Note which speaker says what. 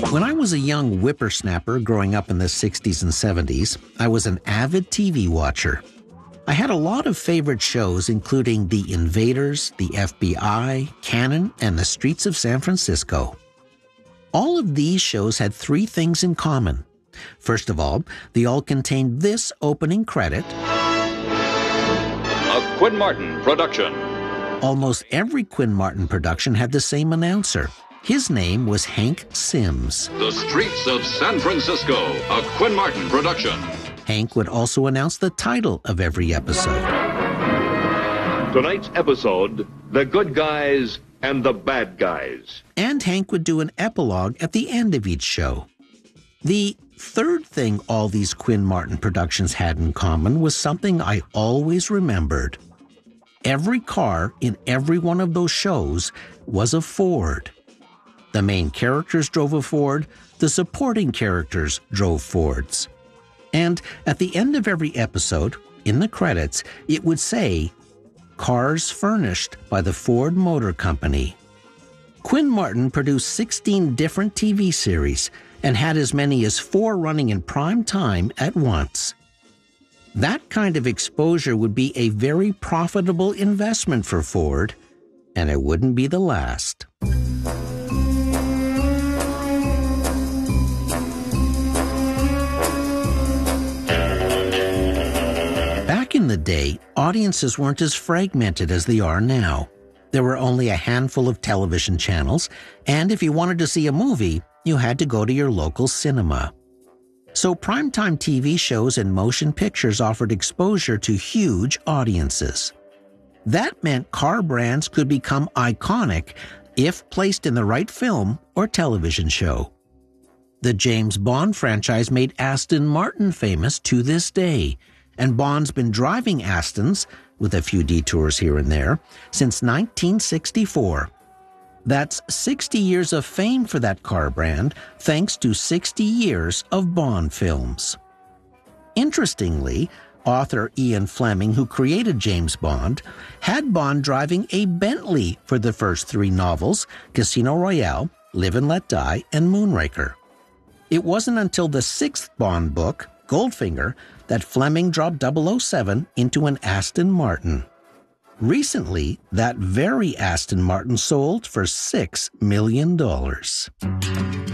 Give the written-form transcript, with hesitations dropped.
Speaker 1: When I was a young whippersnapper growing up in the 60s and 70s, I was an avid TV watcher. I had a lot of favorite shows, including The Invaders, The FBI, Cannon, and The Streets of San Francisco. All of these shows had three things in common. First of all, they all contained this opening credit.
Speaker 2: A Quinn Martin production.
Speaker 1: Almost every Quinn Martin production had the same announcer. His name was Hank Sims.
Speaker 2: The Streets of San Francisco, a Quinn Martin production.
Speaker 1: Hank would also announce the title of every episode.
Speaker 3: Tonight's episode, The Good Guys and the Bad Guys.
Speaker 1: And Hank would do an epilogue at the end of each show. The third thing all these Quinn Martin productions had in common was something I always remembered. Every car in every one of those shows was a Ford. The main characters drove a Ford, the supporting characters drove Fords. And at the end of every episode, in the credits, it would say, "Cars furnished by the Ford Motor Company." Quinn Martin produced 16 different TV series and had as many as 4 running in prime time at once. That kind of exposure would be a very profitable investment for Ford, and it wouldn't be the last. Back in the day, audiences weren't as fragmented as they are now. There were only a handful of television channels, and if you wanted to see a movie, you had to go to your local cinema. So primetime TV shows and motion pictures offered exposure to huge audiences. That meant car brands could become iconic if placed in the right film or television show. The James Bond franchise made Aston Martin famous to this day, and Bond's been driving Astons, with a few detours here and there, since 1964. That's 60 years of fame for that car brand, thanks to 60 years of Bond films. Interestingly, author Ian Fleming, who created James Bond, had Bond driving a Bentley for the first 3 novels, Casino Royale, Live and Let Die, and Moonraker. It wasn't until the 6th Bond book, Goldfinger, that Fleming dropped 007 into an Aston Martin. Recently, that very Aston Martin sold for $6 million.